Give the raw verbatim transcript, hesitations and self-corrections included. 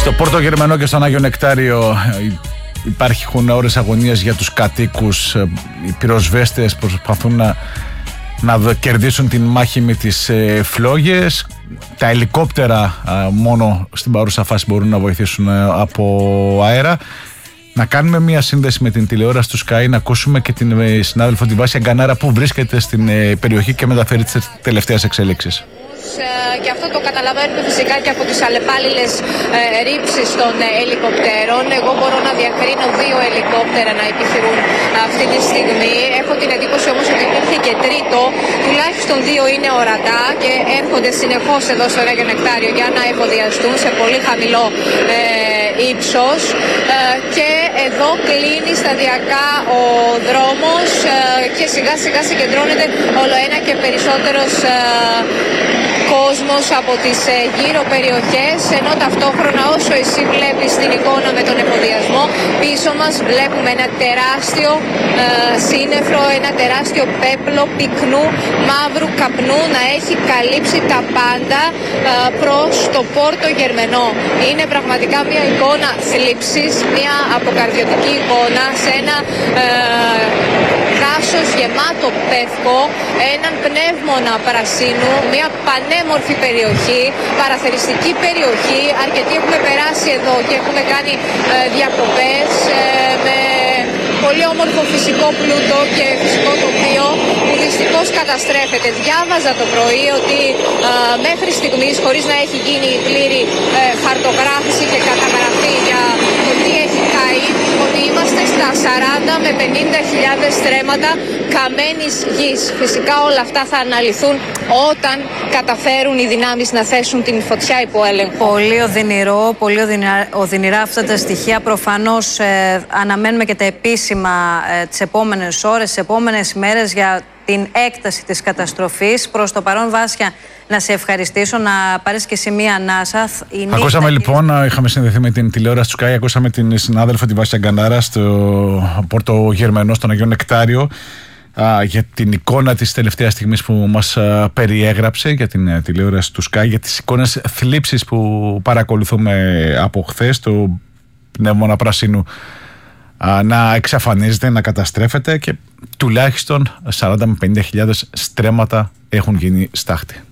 Στο Πόρτο Γερμανό και στον Άγιο Νεκτάριο υπάρχουν ώρες αγωνίας για τους κατοίκους. Οι πυροσβέστες προσπαθούν να, να κερδίσουν την μάχη με τις ε, φλόγες. Τα ελικόπτερα α, μόνο στην παρούσα φάση μπορούν να βοηθήσουν α, από αέρα. Να κάνουμε μια σύνδεση με την τηλεόραση του Sky, να ακούσουμε και την ε, συνάδελφο τη Βάσια Γκανάρα που βρίσκεται στην ε, περιοχή και μεταφέρει τις τελευταίες εξέλιξεις. Και αυτό το καταλαβαίνουμε φυσικά και από τις αλλεπάλληλες ε, ρήψεις των ε, ελικοπτέρων. Εγώ μπορώ να διακρίνω δύο ελικόπτερα να επιχειρούν αυτή τη στιγμή. Έχω την εντύπωση όμως ότι υπήρχε και τρίτο. Τουλάχιστον δύο είναι ορατά και έρχονται συνεχώς εδώ στο Άγιο Νεκτάριο για να εφοδιαστούν σε πολύ χαμηλό ε, ύψος. Ε, και εδώ κλείνει σταδιακά ο δρόμος ε, και σιγά σιγά συγκεντρώνεται όλο ένα και περισσότερος ε, κόσμος από τις ε, γύρω περιοχές, ενώ ταυτόχρονα όσο εσύ βλέπεις την εικόνα με τον εφοδιασμό, πίσω μας βλέπουμε ένα τεράστιο ε, σύννεφρο, ένα τεράστιο πέπλο πυκνού μαύρου καπνού να έχει καλύψει τα πάντα ε, προς το Πόρτο Γερμανό. Είναι πραγματικά μια εικόνα θλίψης, μια αποκαρδιωτική εικόνα σε ένα ε, δάσος γεμάτο πεύκο, έναν πνεύμονα πρασίνου, μια πανέμορφη περιοχή, παραθεριστική περιοχή. Αρκετοί έχουμε περάσει εδώ και έχουμε κάνει ε, διακοπές ε, με πολύ όμορφο φυσικό πλούτο και φυσικό τοπίο που δυστυχώς καταστρέφεται. Διάβαζα το πρωί ότι ε, μέχρι στιγμής, χωρίς να έχει γίνει η πλήρη ε, χαρτογράφηση και καταγραφή για το τι έχει καεί, ότι είμαστε στα σαράντα με πενήντα χιλιάδες στρέμματα καμένης γης. Φυσικά όλα αυτά θα αναλυθούν όταν καταφέρουν οι δυνάμεις να θέσουν την φωτιά υπό έλεγχο. Πολύ οδυνηρό, πολύ οδυνηρά, οδυνηρά αυτά τα στοιχεία. Προφανώς ε, αναμένουμε και τα επίσημα ε, τις επόμενες ώρες, τις επόμενες ημέρες για την έκταση της καταστροφής. Προς το παρόν, Βάσια, να σε ευχαριστήσω, να πάρεις και εσύ μία ανάσα. Ακούσαμε νύχτα... λοιπόν, είχαμε συνδεθεί με την τηλεόραση του Sky, ακούσαμε την συνάδελφο τη Βάσια Γκανάρα στο Πόρτο Γερμανό, στον Αγίο Νεκτάριο, α, για την εικόνα της τελευταίας στιγμής που μας α, περιέγραψε, για την α, τηλεόραση του Sky, για τις εικόνες θλίψης που παρακολουθούμε από χθες, το πνεύμονα πράσινου α, να εξαφανίζεται, να καταστρέφεται, και τουλάχιστον σαράντα με πενήντα χιλιάδες στρέμματα έχουν γίνει στάχτη.